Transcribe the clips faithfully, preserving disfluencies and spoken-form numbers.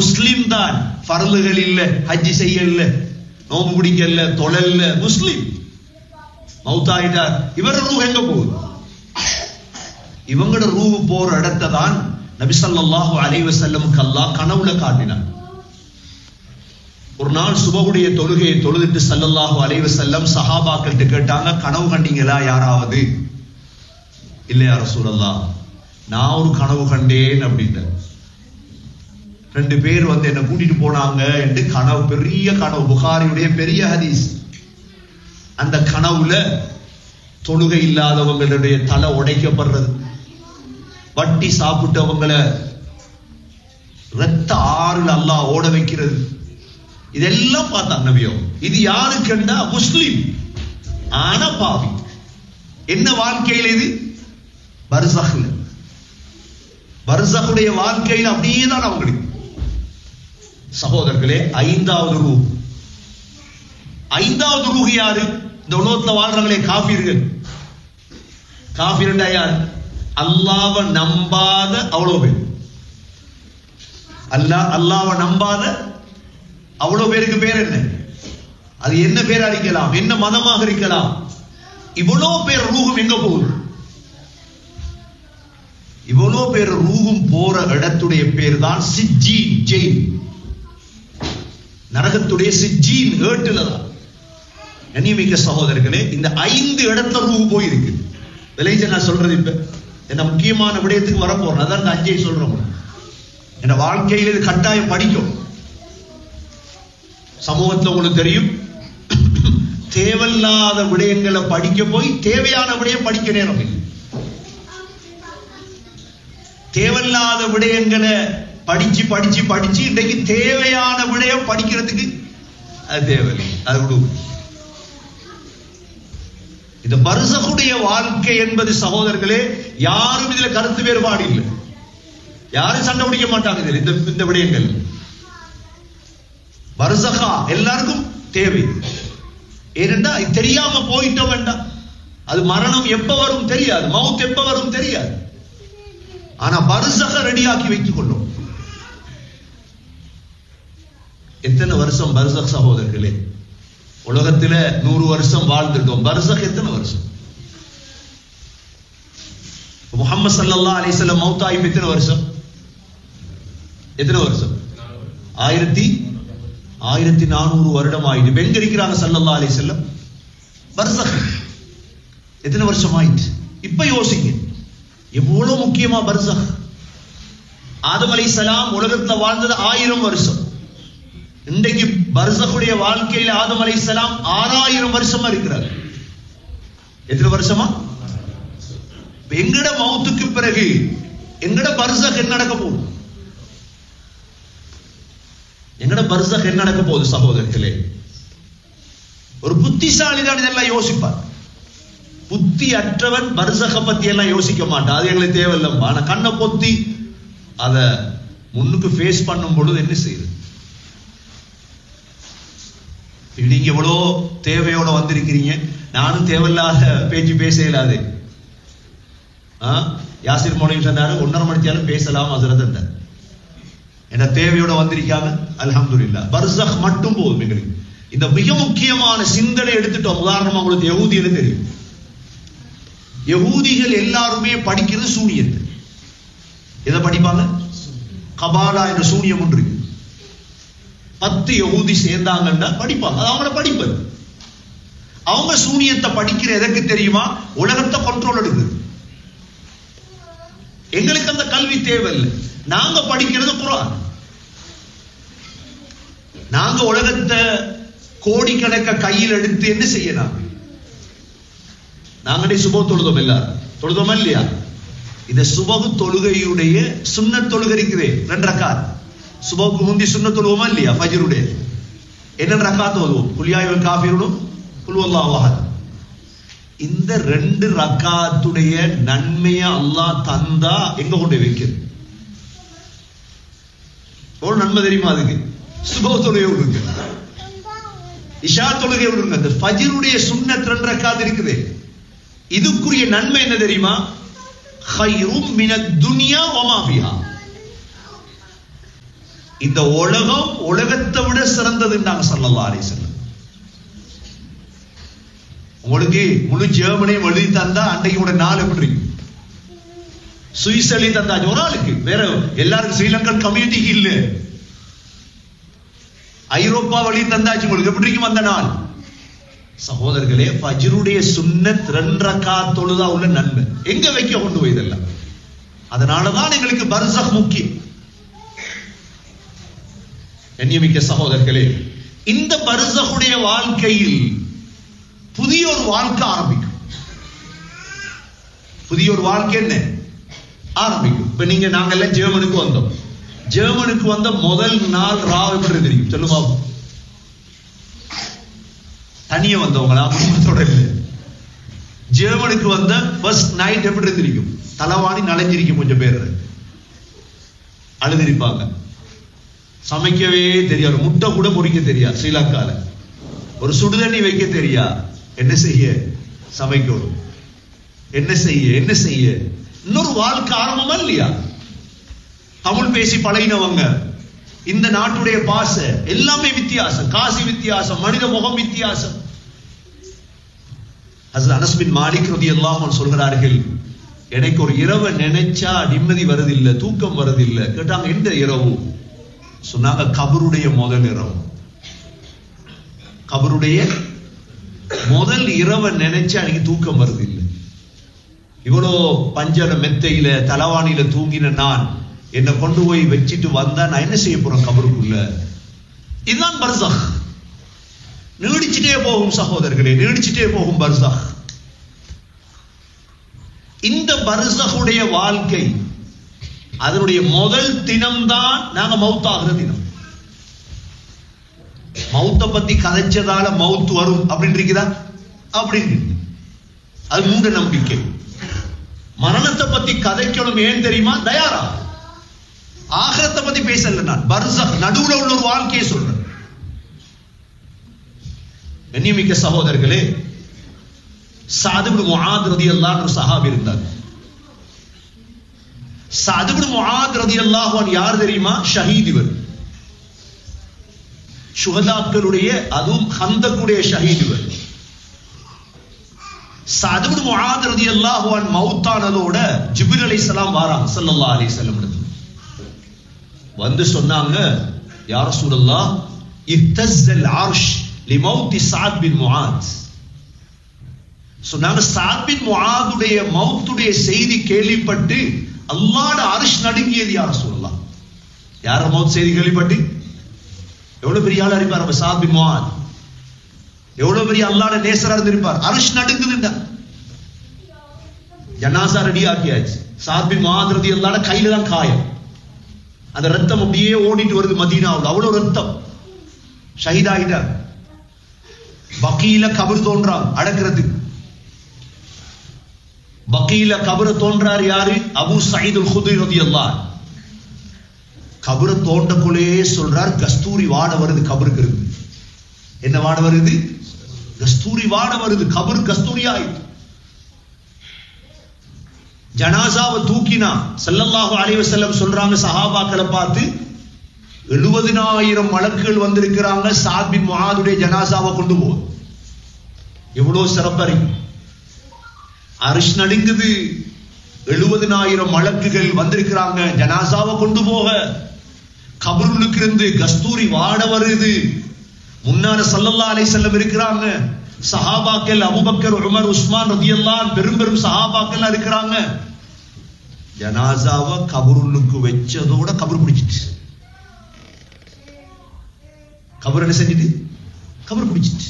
முஸ்லிம் தான், ஃபர்லுகள் இல்ல, ஹஜ் செய்யல, நோம்பு பிடிக்கல, தொழல்ல, முஸ்லிம் மௌத்தாயிட்டார். இவர ரூஹ் எங்க போகுது? இவங்களோட ரூஹ் போற இடத்தை தான் நபி ஸல்லல்லாஹு அலைஹி வஸல்லம் அல்லாஹ் கனவுல காட்டினார். ஒரு நாள் சுபஹுடைய தொழுகையை தொழுதுட்டு ஸல்லல்லாஹு அலைஹி வஸல்லம் சஹாபாக்கள்கிட்ட கேட்டாங்க, கனவு கண்டீங்களா யாராவது? இல்ல யா ரசூலல்லாஹ், நான் ஒரு கனவு கண்டேன் அப்படின்ட்டு. ரெண்டு பேர் வந்து என்ன கூட்டிட்டு போனாங்க என்று கனவு, பெரிய கனவு, புகாரியுடைய பெரிய ஹதீஸ். அந்த கனவுல தொழுகை இல்லாதவங்களுடைய தலை உடைக்கப்படுறது, வட்டி சாப்பிட்டவங்களை ரத்த ஆறுல அல்லாஹ் ஓட வைக்கிறது, இதெல்லாம் பார்த்தாங்க நபியோ. இது யாருக்குண்டா முஸ்லிம் ஆனா பாவி. என்ன வாழ்க்கையில் இது? பர்ஸஹ்ல, பர்ஸஹுடைய வாழ்க்கையில் அப்படியே தான் அவங்களுக்கு. சகோதரர்களே, ஐந்தாவது ரூஹ், ஐந்தாவது ரூஹ் யாரு? இந்த உலகத்துல வாழ்றவங்களே காஃபிர்கள். காஃபிர்ண்டா யார்? அல்லாஹ்வை நம்பாத அவ்வளவு பேர். அல்லாஹ் அல்லாஹ்வை நம்பாத அவ்வளவு பேருக்கு பேர் என்ன? அது என்ன பேர் அடிக்கலாம், என்ன மதமாக இருக்கலாம். இவ்வளவு பேர் ரூஹும் எங்க போகுது? இவ்வளவு பேர் ரூஹும் போற இடத்துடைய பேர் தான் சிஜ்ஜீன், ஜெயில். நரகத்துடைய சிஜ்ஜீன் ஏட்டுல தான். கண்ணியமிக்க சகோதரர்களே, இந்த ஐந்து இடத்துல ரூஹ் போயிருக்கு. விளைச்ச நான் சொல்றது இப்ப என்ன முக்கியமான விடயத்துக்கு வரப்போறேன். அதான் இந்த அஞ்சை சொல்றோம். என் வாழ்க்கையில் இது கட்டாயம் படிக்கும். சமூகத்தில் உங்களுக்கு தெரியும், தேவையில்லாத விடயங்களை படிக்க போய் தேவையான விடயம் படிக்க நேரம் இல்லை. தேவையில்லாத விடயங்களை படிச்சு படிச்சு படிச்சு இன்றைக்கு தேவையான விடயம் படிக்கிறதுக்கு அது தேவையில்லை. அது விடுவோம். இந்த பர்ஸஹுடைய வாழ்க்கை என்பது சகோதரர்களே, யாரும் இதுல கருத்து வேறுபாடு இல்லை, யாரும் சண்டை பிடிக்க மாட்டாங்க இதில். இந்த இந்த விடயங்கள் பர்ஸஹா எல்லாருக்கும் தேவை. ஏனென்றா தெரியாம போயிட்டோம் வேண்டாம், அது மரணம் எப்ப வரும் தெரியாது, மவுத் எப்ப வரும் தெரியாது. ஆனா பர்ஸஹ ரெடியாக்கி வைத்துக் கொள்ளும். எத்தனை வருஷம் பர்ஸஹ் சகோதரர்களே? உலகத்துல நூறு வருஷம் வாழ்ந்துட்டோம். பர்ஸஹ் எத்தனை வருஷம்? முஹம்மது ஸல்லல்லாஹு அலைஹி வஸல்லம் மௌத்தாயி எத்தனை வருஷம்? எத்தனை வருஷம்? ஆயிரத்தி ஆயிரத்தி நானூறு வருடம் ஆயிட்டு. எங்க இருக்கிறாங்க ஸல்லல்லாஹு அலைஹி வஸல்லம்? பர்ஸஹ் எத்தனை வருஷம் ஆயிட்டு? இப்ப யோசிங்க, எவ்வளவு முக்கியமா பர்ஸஹ். ஆதம் அலைஹிஸ்ஸலாம் உலகத்துல வாழ்ந்தது ஆயிரம் வருஷம். இன்றைக்கு பர்ஸஹுடைய வாழ்க்கையில ஆதம் அலைஹிஸ்ஸலாம் ஆறாயிரம் வருஷமா இருக்கிறார். எத்தனை வருஷமா? எங்கட மௌத்துக்கு பிறகு எங்கட பர்ஸஹ் என்ன நடக்க போகுது? எங்கட பர்ஸஹ் என்ன நடக்க போகுது சகோதரர்களே? ஒரு புத்திசாலி தான் இதெல்லாம் யோசிப்பார். புத்தி அற்றவன் பர்ஸஹ பத்தி எல்லாம் யோசிக்க மாட்டான். அது எங்களுக்கு தேவையில்லை. ஆனா கண்ணை பொத்தி அத முன்னுக்கு ஃபேஸ் பண்ணும் பொழுது என்ன செய்யுது? நீங்க எவ்வளோ தேவையோட வந்திருக்கிறீங்க, நானும் தேவையில்லாத பேச்சு பேச இயலாது. யாசிர் மௌலவி சொன்னாரு, ஒன்னரை மணித்தாலும் பேசலாம் ஹஸரத். என்ன தேவையோட வந்திருக்காங்க, அல்ஹம்துலில்லாஹ். பர்ஸஹ் மட்டும் போதும் எங்களுக்கு. இந்த மிக முக்கியமான சிந்தனை எடுத்துட்டோம். உதாரணமா உங்களுக்கு யஹூதிகள் தெரியும். யஹூதிகள் எல்லாருமே படிக்கிறது சூனியத்தை. எதை படிப்பாங்க? கபாலா என்ற சூனியம் ஒன்று இருக்கு. பத்து யஹூதி சேர்ந்தாங்கன்னா படிப்பாங்க. அது அவங்கள படிப்பது. அவங்க சூனியத்தை படிக்கிற எதற்கு தெரியுமா? உலகத்தை கண்ட்ரோல் எடுக்குது. எங்களுக்கு அந்த கல்வி தேவையில்லை. நாங்க படிக்கிறது குர்ஆன். நாங்க உலகத்தை கோடிக்கணக்க கையில் எடுத்து என்ன செய்யலாம்? நாங்களே சுப தொழுதோம், எல்லாரும் தொழுதோமா இல்லையா? இந்த சுபகு தொழுகையுடைய சுன்னத் தொழுகை இருக்குதே, ரெண்டு ரக்காத். சுபகுக்கு முந்தி சுன்னத் தொழுவோமா இல்லையா? ஃபஜ்ருடைய என்ன ரக்காத் ஓதுவோம்? குல் யா அய்யுல் காஃபிரூன், குல் வல்லாஹு அஹத். இந்த ரெண்டு ரக்காத்துடைய நன்மையை அல்லாஹ் தந்தா எங்க கொண்டு வைக்கிறது? ஒரு நன்மை தெரியுமா அதுக்கு? சுபஹ் தொழுகை விடுங்க, இஷா தொழுகை விடுங்க. இந்த ஃபஜ்ருடைய சுன்னத் ரெண்டு ரக்காத் இருக்குது. இதுக்குரிய நன்மை என்ன தெரியுமா? خير من الدنيا وما فيها. இந்த உலகம் உலகத்தை விட சிறந்ததுன்னாங்க ஸல்லல்லாஹு அலைஹி வஸல்லம். உங்களுக்கு முழு ஜெர்மனியும் எழுதி தந்தா அன்றைக்கு நாள் எப்படி இருக்கு? சுவிஸ் எழுதி தந்தாச்சு ஒரு ஆளுக்கு, வேற எல்லாருக்கும் ஸ்ரீலங்கன் கம்யூனிட்டிக்கு இல்ல. ஐரோப்பா வழி தந்தாச்சு உங்களுக்கு, எப்படி இருக்கும் அந்த நாள்? சகோதரர்களே, ஃபஜ்ருடைய சுன்னத் ரெண்டு ரக்காத் தொழுதா உள்ள நன்மை எங்க வைக்க கொண்டு போய் இதெல்லாம். அதனாலதான் எங்களுக்கு பர்ஸக் முக்கியம். கண்ணியமிக்க சகோதரர்களே, இந்த பர்ஸகுடைய வாழ்க்கையில் புதிய ஒரு வாழ்க்கை ஆரம்பிக்கும். புதிய ஒரு வாழ்க்கை என்ன ஆரம்பிக்கும்? இப்ப நீங்க நாங்க எல்லாம் ஜெர்மனுக்கு வந்தோம். ஜெர்மனுக்கு வந்த முதல் நாள் ராவ் எப்படி தெரியும் சொல்லுமா? தனியா வந்தவங்களா, குடும்பத்தோட இல்லை. ஜெர்மனுக்கு வந்த ஃபர்ஸ்ட் நைட் எப்படி இருந்திருக்கும்? தலவாணி நனைஞ்சிருக்கும், கொஞ்சம் பேர் அழுதிருப்பாங்க. சமைக்கவே தெரியாது, முட்டை கூட பொறிக்க தெரியாது. ஸ்ரீலங்கால ஒரு சுடுதண்ணி வைக்க தெரியா. என்ன செய்ய? சமைக்கணும். என்ன செய்ய என்ன செய்ய இன்னொரு வாழ்க்கை ஆரம்பமா இல்லையா? தமிழ் பேசி பழகினவங்க, இந்த நாட்டுடைய பாச எல்லாமே வித்தியாசம், காசி வித்தியாசம், மனித முகம் வித்தியாசம். ஹஸ்ரத் அனஸ் பின் மாலிக் ரலியல்லாஹு அன்ஹு சொல்கிறார்கள், எனக்கு ஒரு இரவை நினைச்சா நிம்மதி வருதில்லை, தூக்கம் வருதில்லை. கேட்டாங்க, எந்த இரவு? சொன்னாங்க, கபருடைய முதல் இரவு. கபருடைய முதல் இரவை நினைச்சா எனக்கு தூக்கம் வருதில்லை. இவ்வளோ பஞ்சல மெத்தையில தலவாணியில தூங்கின நான் என்னை கொண்டு போய் வச்சுட்டு வந்தா நான் என்ன செய்ய போறேன் கபருக்குள்ள? இதுதான் பர்ஸக். நீடிச்சுட்டே போகும் சகோதரர்களே, நீடிச்சுட்டே போகும் பர்ஸக். இந்த பர்ஸகுடைய வாழ்க்கை, அதனுடைய முதல் தினம்தான் நாங்க மௌத்தாகிற தினம். மௌத்த பத்தி கதைச்சதால மௌத் வரும் அப்படின்னு இருக்குதா? அப்படின்னு அது மூட நம்பிக்கை. மரணத்தை பத்தி கதைக்கணும், ஏன் தெரியுமா? தயாரா ஆகிரத்தை பத்தி பேசல, நான் பர்ஸக் நடுவுல உள்ள ஒரு வாழ்க்கையை சொல்றேன். கண்ணியமிக்க சகோதரர்களே, சஅத் இப்னு முஆத் ரலியல்லாஹு அன்ஹு சஹாபி இருந்தார். சஅத் இப்னு முஆத் ரலியல்லாஹு அன்ஹு யார் தெரியுமா? ஷஹீத். இவர் ஷுஹதாக்களுடைய, அதுவும் ஹந்தக்குடைய ஷஹீத். இவர் சஅத் இப்னு முஆத் ரலியல்லாஹு அன்ஹு மௌத்தானதோட ஜிப்ரீல் அலைஹிஸ்ஸலாம் வராங்க ஸல்லல்லாஹு அலைஹி வஸல்லம். வந்து சொன்னாங்க, யா ரசூலல்லாஹ், இஹ்தஸ்ஸல் அர்ஷ் லிமௌத் சஅத் பின் முஆத். சொன்னாங்க, சஅத் பின் முஆதுடைய மௌத்துடைய செய்தி கேள்விப்பட்டு அல்லாஹ்வுடைய அர்ஷ் நடுங்கியது யா ரசூலல்லாஹ். யார மௌத் செய்தி கேள்விப்பட்டு? எவ்வளவு பெரிய ஆளா இருப்பார் சஅத் பின் முஆத், எவ்வளவு பெரிய அல்லாஹ்வுடைய நேசரா இருந்திருப்பார். அர்ஷ் நடுங்குதுண்டா. ஜனாஸா ரெடி ஆக்கியாச்சு. சஅத் பின் முஆத் ரலியல்லாஹு அன்ஹு கையில தான் காயம், அந்த ரத்தம் அப்படியே ஓடிட்டு வருது மதீனாவுல, அவ்வளவு ரத்தம். ஷஹீதாயிட்டார். பக்கீல கபர் தோன்றார் அடக்கிறதுக்கு. பக்கீல கபர் தோன்றார் யாரு? அபூ சயீத் அல் குத்ரி ரலியல்லாஹு அன்ஹு. கபர் தோண்டக்குள்ளே சொல்றார், கஸ்தூரி வாட வருது கபருக்கு இருந்து. என்ன வாட வருது? கஸ்தூரி வாட வருது. கபர் கஸ்தூரி ஆயிட்டு. ஜனாசாவை தூக்கினா ஸல்லல்லாஹு அலைஹி வஸல்லம் சொல்றாங்க, சஹாபாக்களை பார்த்து, எழுபதினாயிரம் மலக்குகள் வந்திருக்கிறாங்க சஅத் பின் முஆதுடைய ஜனாசாவை கொண்டு போக. எவ்வளவு சிறப்பறி. அரிஷ் நடுங்குது, எழுபதினாயிரம் மலக்குகள் வந்திருக்கிறாங்க ஜனாசாவை கொண்டு போக. கபருளுக்கு இருந்து கஸ்தூரி வாட வருது. முன்னால ஸல்லல்லாஹு அலைஹி வஸல்லம் இருக்கிறாங்க. சஹாபாக்கள் அபூபக்கர், உமர், உஸ்மான் ரலியல்லாஹு அன்ஹு பெரும் பெரும் சஹாபாக்கள் இருக்கிறாங்க. ஜனாசாவை கபருளுக்கு வச்சதோட கபர் பிடிச்சிட்டு. கபர் என்ன செஞ்சிட்டு? கபர் பிடிச்சிட்டு.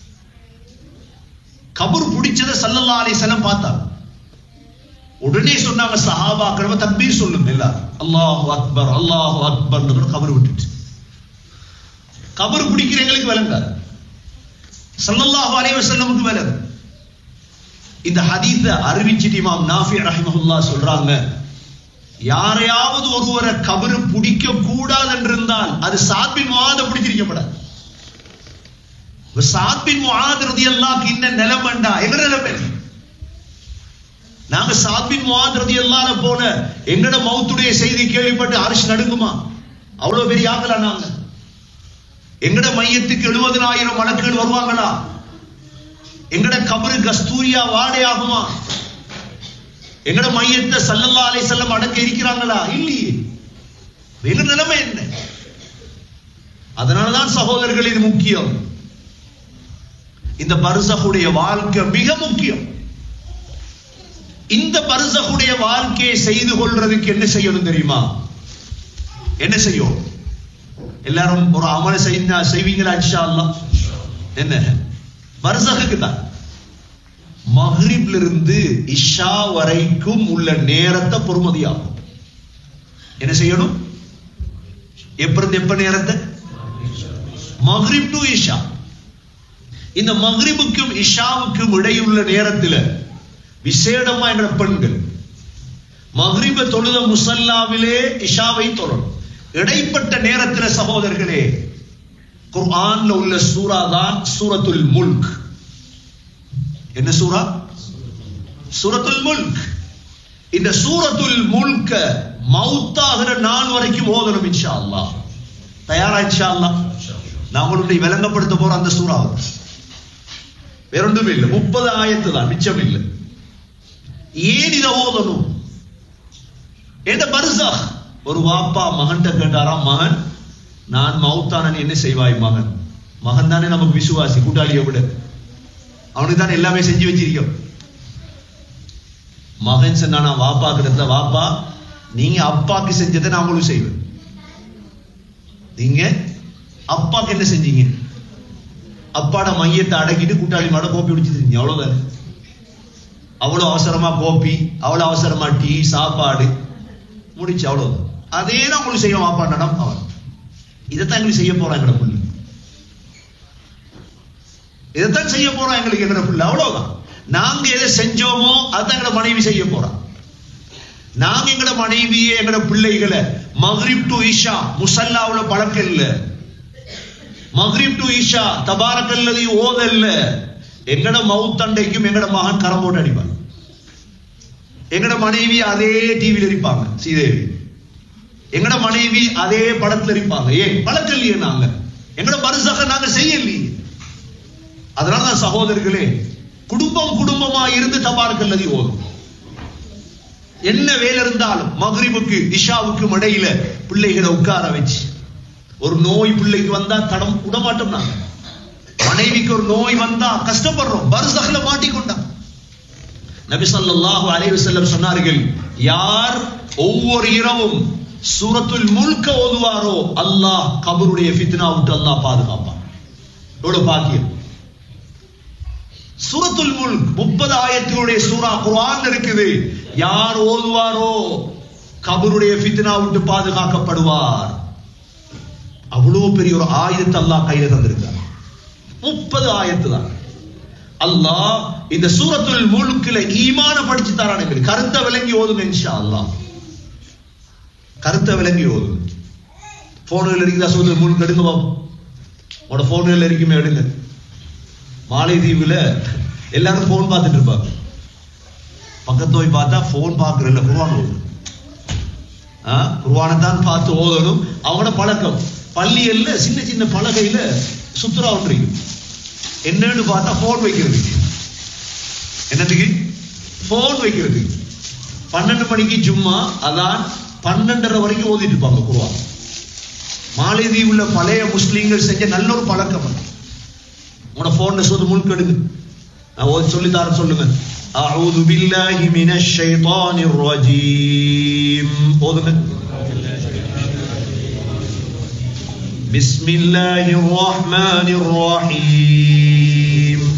கபர் பிடிச்சதை ஸல்லல்லாஹு அலைஹி வஸல்லம் பார்த்தாங்க. உடனே சொன்னாங்க சஹாபாக்கள், தக்பீர் சொல்லுங்க எல்லாரும், அல்லாஹு அக்பர் அல்லாஹு அக்பர். கபர் விட்டுட்டு. கபர் பிடிக்கிற எங்களுக்கு விளங்காது, ஸல்லல்லாஹு அலைஹி வஸல்லமுக்கு விளங்கு. இந்த ஹதீஸை அறிவிச்சிட்டு இமாம் நாஃபி ரஹிமஹுல்லாஹ் சொல்றாங்க, யாரையாவது ஒருவரை கபர் பிடிக்க கூடாது என்றிருந்தால் அது சஅத் பின் முஆத் பிடிச்சிருக்கப்படாது. சஅத் பின் முஆத் ரலியல்லாஹு அன்ஹு இன்ன நிலைமண்டா எங்க நிலைமை? நாங்க சஅத் பின் முஆத் ரலியல்லாஹு அன்ஹு போல எங்கட மௌத்துடைய செய்தி கேள்விப்பட்டு அர்ஷ் நடுங்குமா? அவ்வளவு பெரிய ஆகலா நாங்க? எங்கட மையத்துக்கு எழுபதனாயிரம் மலக்குகள் வருவாங்களா? எங்கட கபரு கஸ்தூரியா வாடை ஆகுமா? எங்கட மையத்தை ஸல்லல்லாஹு அலைஹி வஸல்லம் அடக்க இருக்கிறாங்களா? இல்லையே. எங்க நிலைமை என்ன? அதனாலதான் சகோதரர்கள் இது முக்கியம். இந்த பர்ஸகுடைய வாழ்க்கை மிக முக்கியம். இந்த பர்ஸகுடைய வாழ்க்கையை செய்து கொள்றதுக்கு என்ன செய்யணும் தெரியுமா? என்ன செய்யும்? எல்லாரும் ஒரு அமல செய்வீங்களா இன்ஷா அல்லாஹ்? என்ன பர்ஸகுக்கு தான் மக்ரிப்ல இருந்து இஷா வரைக்கும் உள்ள நேரத்தை பொறுமதியாகும். என்ன செய்யணும்? எப்ப எப்ப நேரத்தை? மக்ரிப் டு இஷா. இந்த மக்ரிபுக்கும் இஷாவுக்கும் இடையுள்ள நேரத்தில் விசேடமா என்ற பெண்கள் மக்ரிப தொழுத முசல்லாவிலே இஷாவை தொழணும். இடைப்பட்ட நேரத்தில் சகோதரர்களே குர்ஆன்ல உள்ள சூரா தான் சூரத்துல் முல்க். என்ன சூரா? சூரத்துல் முல்க். இந்த சூரத்துல் முல்க மௌத்தாகிற நாள் வரைக்கும் ஓதணும் இன்ஷா அல்லாஹ். தயாரா இன்ஷா அல்லாஹ்? நான் உங்களுடைய விளங்கப்படுத்த போற அந்த சூறா வேற ஒன்றும் இல்லை, முப்பது ஆயத்து தான், மிச்சம் இல்லை. ஏன் இதை ஓதணும்? எந்த பர்ஸக்? ஒரு வாப்பா மகன் கேட்டாராம், மகன் நான் மௌத்தான என்ன செய்வாய்? மகன் மகன் தானே நமக்கு விசுவாசி, கூட்டாளியை விட அவனுக்கு தானே எல்லாமே செஞ்சு வச்சிருக்கோம். மகன் சொன்னா வாப்பா கிட்ட, வாப்பா நீங்க அப்பாக்கு செஞ்சதை நான் உங்களுக்கு செய்வேன். நீங்க அப்பாக்கு என்ன செஞ்சீங்க? அப்பாட மையத்தை அடக்கிட்டு கூட்டாளி மாட கோப்பி குடிச்சிருந்தீங்க, அவ்வளவுதானே. அவ்வளவு அவசரமா கோப்பி, அவ்வளவு அவசரமா டீ, சாப்பாடு முடிச்சு, அவ்வளவுதான். அதே தான் உங்களுக்கு செய்வோம் வாப்பா நடம். அவன் இதைத்தான் எங்களுக்கு செய்ய போறான் எங்கட புள்ள, இதைத்தான் செய்ய போறான் எங்களுக்கு எங்கட புள்ள, அவ்வளவுதான். நாங்க எதை செஞ்சோமோ அதான் எங்கட மனைவி செய்ய போறான். நாங்க எங்கட மனைவியே எங்கட பிள்ளைகளை மக்ரிப் டு இஷா முசல்லாவுல பழக்கம் இல்ல, மக்ரிப் டு இஷா தபாரக்கல்லதி ஓதல்ல. எங்கட மவுத்தண்டைக்கும் எங்கட மகன் கரம் போட்டு அடிப்பாங்க. எங்கட மனைவி அதே டிவியில் இருப்பாங்க, ஸ்ரீதேவி. எங்கட மனைவி அதே படத்துல இருப்பாங்க. ஏன் பழக்கம் இல்லையே? நாங்க எங்கட பர்ஸக நாங்க செய்யலையே. அதனால தான் சகோதரர்களே, குடும்பம் குடும்பமா இருந்து தபாரக்கல்லதி ஓதும். என்ன வேலை இருந்தாலும் மக்ரிபுக்கு இஷாவுக்கும் இடையில பிள்ளைகளை உட்கார வச்சு, ஒரு நோய் பிள்ளைக்கு வந்தா தடம் விடமாட்டோம். நாங்க மனைவிக்கு ஒரு நோய் வந்தா கஷ்டப்படுறோம், பர்ஸக்ல மாட்டிக்கொண்டான். நபி ஸல்லல்லாஹு அலைஹி வஸல்லம் சொன்னார்கள், யார் ஒவ்வொரு இரவும் சூரத்துல் முல்க ஓதுவாரோ அல்லாஹ் கபருடைய ஃபித்னா விட்டு அல்லாஹ் பாதுகாப்பான். எவ்வளவு பாக்கியம்! சூரத்துல் முல்க் முப்பது ஆயத்துடைய சூரா குர்ஆன் இருக்குது. யார் ஓதுவாரோ கபருடைய ஃபித்னா விட்டு பாதுகாக்கப்படுவார். அவ்வளவு பெரிய ஒரு ஆயத்து அல்லாஹ் கையில தந்திருக்கார். முப்பது ஆயத்து தான். அல்லாஹ் இந்த சூரத்துல் முல்க்ல ஈமான படிச்சு தரான். எங்களுக்கு கருத்தை விளங்கி ஓதுங்க இன்ஷா அல்லாஹ். கருத்தை விளங்கி ஓதுங்க. போன்கள் இருக்குதா? சூரத்துல் முல்க் எடுங்க பாப்போம். உங்களோட போன்கள் இருக்குமே, எடுங்க. மாலைதீவுல எல்லாரும் போன் பார்த்துட்டு இருப்பாங்க. பக்கத்து போய் பார்த்தா போன் பார்க்கறதில்ல, குர்ஆன் ஓதும். குர்ஆனை தான் பார்த்து ஓதணும். அவங்களோட பழக்கம் பள்ளியல்ல சின்ன சின்ன பலகையில சுத்துரா ஒன்றிருக்கு. என்னன்னு பார்த்தா போன் வைக்கிறது. என்னதுக்கு? போன் வைக்கிறது. பன்னெண்டு மணிக்கு ஜும்மா அதான் பன்னெண்டரை வரைக்கும் ஓதிட்டு இருப்பாங்க குர்ஆன். மாலைதீவுல பழைய முஸ்லீம்கள் செஞ்ச நல்ல ஒரு பழக்கம். உங்களோட போன்ல சூரத்துல் முல்க் எடுங்க, நான் ஓதி சொல்லி தரேன், சொல்லுங்க. அஊது பில்லாஹி மினஷ் ஷைத்தானிர் ரஜீம். ஓதுங்க. பிஸ்மில்லாஹிர் ரஹ்மானிர் ரஹீம்.